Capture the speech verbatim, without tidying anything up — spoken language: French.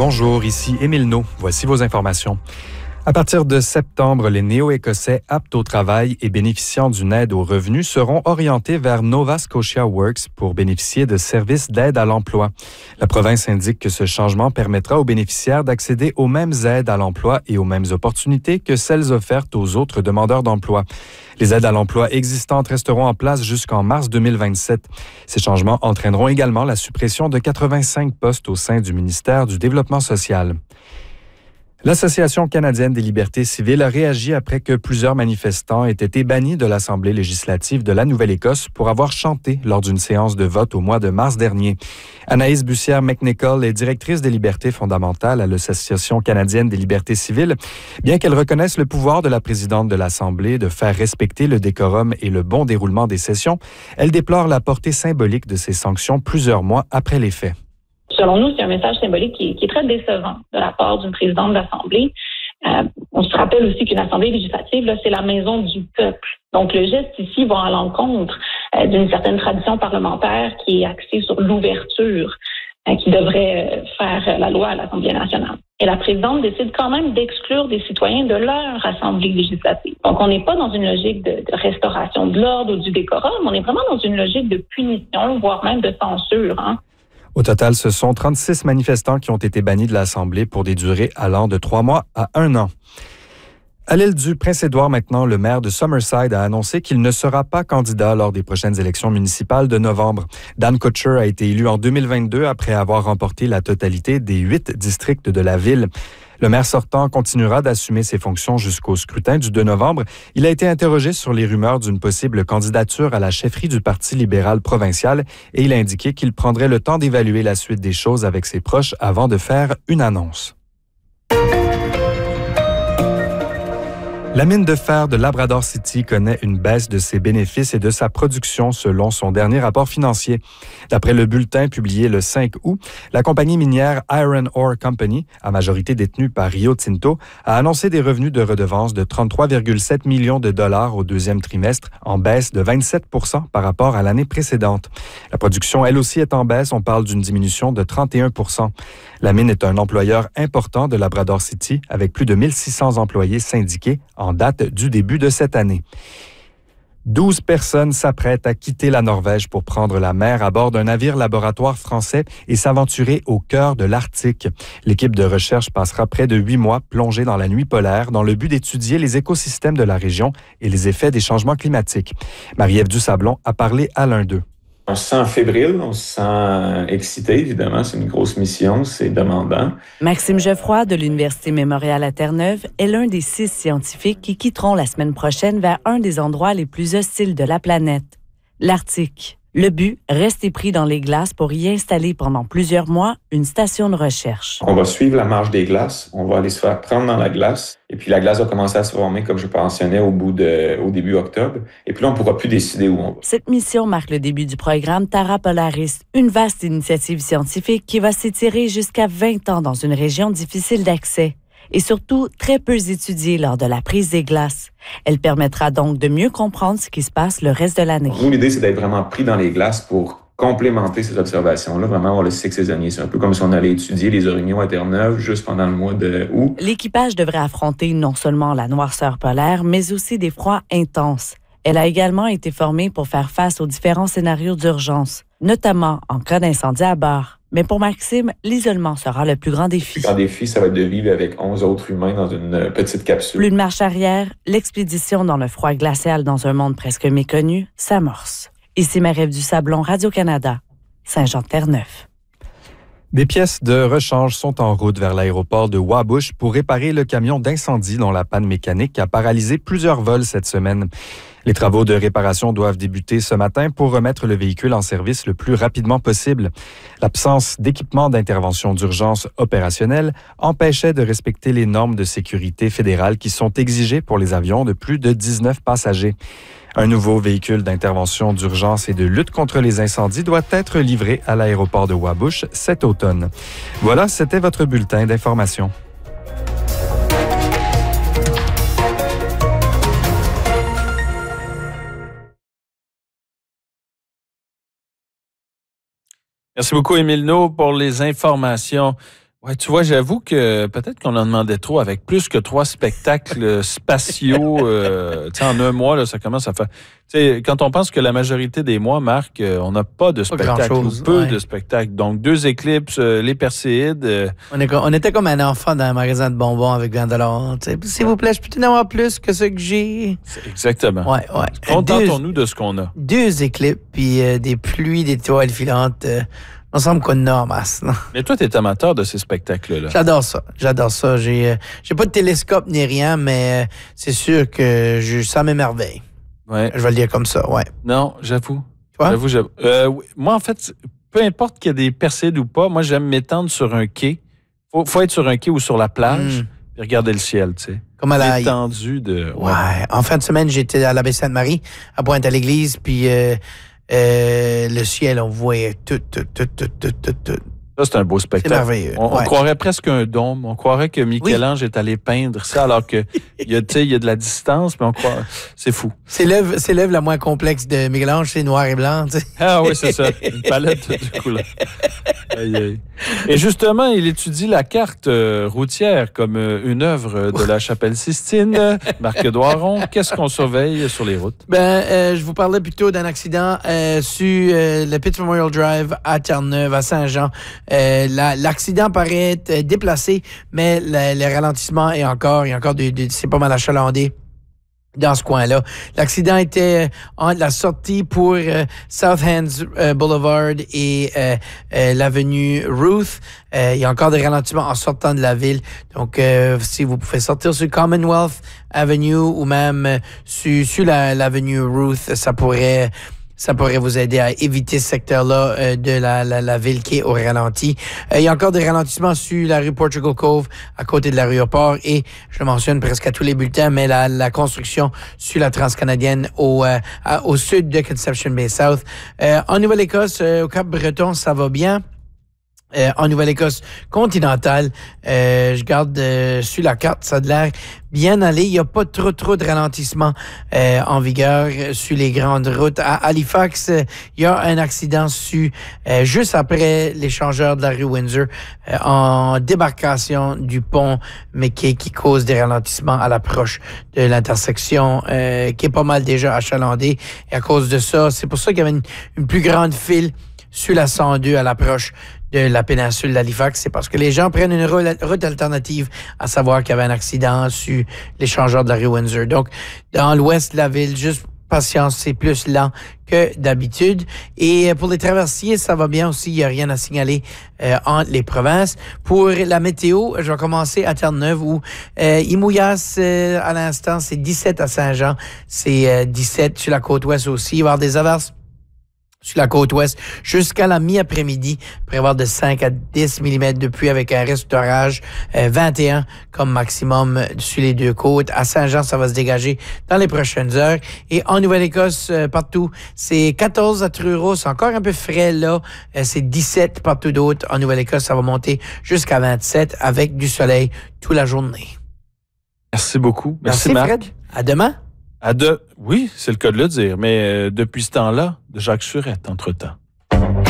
Bonjour, ici Émile Naud. Voici vos informations. À partir de septembre, les Néo-Écossais aptes au travail et bénéficiant d'une aide aux revenus seront orientés vers Nova Scotia Works pour bénéficier de services d'aide à l'emploi. La province indique que ce changement permettra aux bénéficiaires d'accéder aux mêmes aides à l'emploi et aux mêmes opportunités que celles offertes aux autres demandeurs d'emploi. Les aides à l'emploi existantes resteront en place jusqu'en mars deux mille vingt-sept. Ces changements entraîneront également la suppression de quatre-vingt-cinq postes au sein du ministère du Développement social. L'Association canadienne des libertés civiles a réagi après que plusieurs manifestants aient été bannis de l'Assemblée législative de la Nouvelle-Écosse pour avoir chanté lors d'une séance de vote au mois de mars dernier. Anaïs Bussière-McNichol est directrice des libertés fondamentales à l'Association canadienne des libertés civiles. Bien qu'elle reconnaisse le pouvoir de la présidente de l'Assemblée de faire respecter le décorum et le bon déroulement des sessions, elle déplore la portée symbolique de ces sanctions plusieurs mois après les faits. Selon nous, c'est un message symbolique qui est, qui est très décevant de la part d'une présidente d'Assemblée. Euh, on se rappelle aussi qu'une Assemblée législative, là, c'est la maison du peuple. Donc, le geste ici va à l'encontre euh, d'une certaine tradition parlementaire qui est axée sur l'ouverture, euh, qui devrait euh, faire la loi à l'Assemblée nationale. Et la présidente décide quand même d'exclure des citoyens de leur Assemblée législative. Donc, on n'est pas dans une logique de, de restauration de l'ordre ou du décorum, on est vraiment dans une logique de punition, voire même de censure, hein. Au total, ce sont trente-six manifestants qui ont été bannis de l'Assemblée pour des durées allant de trois mois à un an. À l'île du Prince-Édouard maintenant, le maire de Summerside a annoncé qu'il ne sera pas candidat lors des prochaines élections municipales de novembre. Dan Kutcher a été élu en deux mille vingt-deux après avoir remporté la totalité des huit districts de la ville. Le maire sortant continuera d'assumer ses fonctions jusqu'au scrutin du deux novembre. Il a été interrogé sur les rumeurs d'une possible candidature à la chefferie du Parti libéral provincial et il a indiqué qu'il prendrait le temps d'évaluer la suite des choses avec ses proches avant de faire une annonce. La mine de fer de Labrador City connaît une baisse de ses bénéfices et de sa production selon son dernier rapport financier. D'après le bulletin publié le cinq août, la compagnie minière Iron Ore Company, à majorité détenue par Rio Tinto, a annoncé des revenus de redevance de trente-trois virgule sept millions de dollars au deuxième trimestre, en baisse de vingt-sept pour cent par rapport à l'année précédente. La production, elle aussi, est en baisse. On parle d'une diminution de trente et un pour cent. La mine est un employeur important de Labrador City, avec plus de mille six cents employés syndiqués en date du début de cette année. douze personnes s'apprêtent à quitter la Norvège pour prendre la mer à bord d'un navire laboratoire français et s'aventurer au cœur de l'Arctique. L'équipe de recherche passera près de huit mois plongée dans la nuit polaire dans le but d'étudier les écosystèmes de la région et les effets des changements climatiques. Marie-Ève Dusablon a parlé à l'un d'eux. On se sent fébrile, on se sent excité, évidemment. C'est une grosse mission, c'est demandant. Maxime Geoffroy de l'Université Mémorial à Terre-Neuve est l'un des six scientifiques qui quitteront la semaine prochaine vers un des endroits les plus hostiles de la planète, l'Arctique. Le but, rester pris dans les glaces pour y installer pendant plusieurs mois une station de recherche. On va suivre la marche des glaces, on va aller se faire prendre dans la glace, et puis la glace va commencer à se former, comme je mentionnais, au, bout de, au début octobre, et puis là, on ne pourra plus décider où on va. Cette mission marque le début du programme Terra Polaris, une vaste initiative scientifique qui va s'étirer jusqu'à vingt ans dans une région difficile d'accès et surtout très peu étudiée lors de la prise des glaces. Elle permettra donc de mieux comprendre ce qui se passe le reste de l'année. Nous, l'idée, c'est d'être vraiment pris dans les glaces pour complémenter ces observations-là, vraiment avoir le cycle saisonnier. C'est un peu comme si on allait étudier les orignaux à Terre-Neuve juste pendant le mois d'août. L'équipage devrait affronter non seulement la noirceur polaire, mais aussi des froids intenses. Elle a également été formée pour faire face aux différents scénarios d'urgence, notamment en cas d'incendie à bord. Mais pour Maxime, l'isolement sera le plus grand défi. Le grand défi, ça va être de vivre avec onze autres humains dans une petite capsule. Plus de marche arrière, l'expédition dans le froid glacial dans un monde presque méconnu s'amorce. Ici Marie-Ève Dusablon, Radio-Canada, Saint-Jean-de-Terre-Neuve. Des pièces de rechange sont en route vers l'aéroport de Wabush pour réparer le camion d'incendie dont la panne mécanique a paralysé plusieurs vols cette semaine. Les travaux de réparation doivent débuter ce matin pour remettre le véhicule en service le plus rapidement possible. L'absence d'équipement d'intervention d'urgence opérationnelle empêchait de respecter les normes de sécurité fédérales qui sont exigées pour les avions de plus de dix-neuf passagers. Un nouveau véhicule d'intervention d'urgence et de lutte contre les incendies doit être livré à l'aéroport de Wabush cet automne. Voilà, c'était votre bulletin d'information. Merci beaucoup, Émile Naud, pour les informations. Ouais, tu vois, j'avoue que peut-être qu'on en demandait trop avec plus que trois spectacles spatiaux. Euh, tu sais, en un mois, là, ça commence à faire... Tu sais, quand on pense que la majorité des mois, Marc, euh, on n'a pas de spectacle ou peu ouais. de spectacles. Donc, deux éclipses, euh, les Perséides... Euh... On, est, on était comme un enfant dans un magasin de bonbons avec vingt dollars. S'il vous plaît, je peux en avoir plus que ce que j'ai. Exactement. Ouais, ouais. Contentons-nous de ce qu'on a. Deux éclipses, puis euh, des pluies d'étoiles filantes... Euh, on semble qu'on a en masse. Non? Mais toi, tu es amateur de ces spectacles-là. J'adore ça. J'adore ça. J'ai, euh, j'ai pas de télescope ni rien, mais euh, c'est sûr que je, ça m'émerveille. Ouais. Je vais le dire comme ça, ouais. Non, j'avoue. Toi? J'avoue, j'avoue. Euh, oui. Moi, en fait, peu importe qu'il y ait des Perséides ou pas, moi, j'aime m'étendre sur un quai. Faut, faut être sur un quai ou sur la plage mm. et regarder le ciel, tu sais. Comme à la... Étendu de... Ouais. ouais. En fin de semaine, j'étais à la baie Sainte-Marie, à Pointe-à-l'Église, puis... Euh, Euh, le ciel, on voyait tout, tout, tout, tout, tout, tout, tout. Ça, c'est un beau spectacle. C'est merveilleux. On, ouais. on croirait presque un dôme. On croirait que Michel-Ange oui. est allé peindre ça, alors que il y a, il y a de la distance, mais on croit... C'est fou. C'est l'œuvre, c'est l'œuvre la moins complexe de Michel-Ange, c'est noir et blanc. Tu sais. Ah oui, c'est ça. Une palette de couleurs. Aïe, aïe. Et justement, il étudie la carte euh, routière comme euh, une œuvre de la Chapelle Sistine. Marc Doiron, qu'est-ce qu'on surveille sur les routes? Ben, euh, je vous parlais plutôt d'un accident euh, sur euh, le Pitt Memorial Drive à Terre-Neuve, à Saint-Jean. Euh, la, l'accident paraît être déplacé, mais le, le ralentissement est encore, il y a encore de, de, c'est pas mal achalandé dans ce coin-là. L'accident était entre la sortie pour euh, South Hands euh, Boulevard et euh, euh, l'avenue Ruth. Euh, il y a encore des ralentissements en sortant de la ville. Donc, euh, si vous pouvez sortir sur Commonwealth Avenue ou même euh, sur, sur la, l'avenue Ruth, ça pourrait... Ça pourrait vous aider à éviter ce secteur-là euh, de la, la, la ville qui est au ralenti. Euh, il y a encore des ralentissements sur la rue Portugal Cove, à côté de l'aéroport. Et je mentionne presque à tous les bulletins, mais la, la construction sur la transcanadienne au, euh, à, au sud de Conception Bay South. Euh, en Nouvelle-Écosse, euh, au Cap-Breton, ça va bien. Euh, en Nouvelle-Écosse continentale, euh, je garde euh, sur la carte, ça a l'air bien aller. Il n'y a pas trop trop de ralentissement euh, en vigueur euh, sur les grandes routes. À Halifax, euh, il y a un accident sur, euh, juste après l'échangeur de la rue Windsor, euh, en débarcation du pont McKay qui cause des ralentissements à l'approche de l'intersection euh, qui est pas mal déjà achalandée. Et à cause de ça, c'est pour ça qu'il y avait une, une plus grande file sur la cent deux à l'approche de la péninsule d'Halifax. C'est parce que les gens prennent une route alternative, à savoir qu'il y avait un accident sur l'échangeur de la rue Windsor. Donc, dans l'ouest de la ville, juste patience, c'est plus lent que d'habitude. Et pour les traversiers, ça va bien aussi. Il n'y a rien à signaler euh, entre les provinces. Pour la météo, je vais commencer à Terre-Neuve où euh, il mouillasse euh, à l'instant. C'est dix-sept à Saint-Jean. C'est euh, dix-sept sur la côte ouest aussi. Il va y avoir des averses sur la côte ouest, jusqu'à la mi-après-midi, prévoir de cinq à dix millimètres de pluie avec un risque d'orage, euh, vingt et un comme maximum euh, sur les deux côtes. À Saint-Jean, ça va se dégager dans les prochaines heures. Et en Nouvelle-Écosse, euh, partout, c'est quatorze à Truro, c'est encore un peu frais là. Euh, c'est dix-sept partout d'autres. En Nouvelle-Écosse, ça va monter jusqu'à vingt-sept avec du soleil toute la journée. Merci beaucoup. Merci, Merci Marc. Fred. À demain. À de... Oui, c'est le cas de le dire, mais euh, depuis ce temps-là, de Jacques Surette, entre-temps.